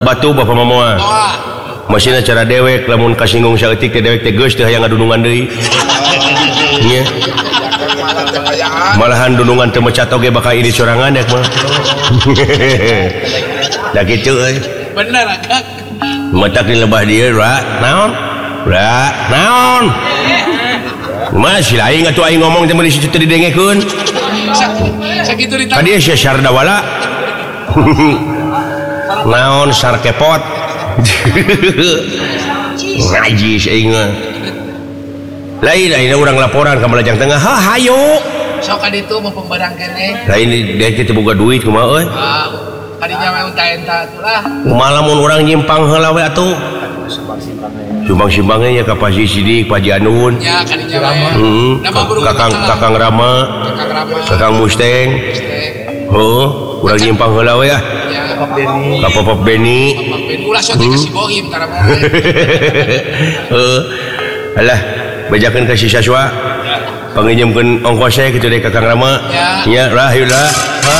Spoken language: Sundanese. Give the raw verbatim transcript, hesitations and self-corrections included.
batu Bapak Mama masih cara dewek lamun kasinggung saeutik teh dewek teh geus teh hayang ngadunungan deui nya malahan dunungan teu mecat oge bakal iri sorangan yak mah da kitu euy bener Kak matak di lebah dieu ra naon ra naon masih lain atuh aing ngomong teh meuli situ teh didengekeun sakitu ditanya kadieu sia syarda wala naon sar kepot ngajis aing mah lain lain urang laporan ka Malajang Tengah ha hayu sok kaditu mau pembarang kene lain dia teh boga duit kumaha euy ah kadinya mah unta enta atuh kumaha lamun urang nyimpang heula we atuh sumbang-sumbangnya ya ka Paji Sidik Paji Anun ya kadinya mah heeh nama burung kakang kakang Rama Kakang Rama kakang Musteng heuh urang nyimpang heula we ya ka Popok Beni ulah sok kasih bohim tara mah heeh alah bejakeun ka si Saswa panginjemkeun ongkosnya kitu deui Kakang Rama nya lah yeuh lah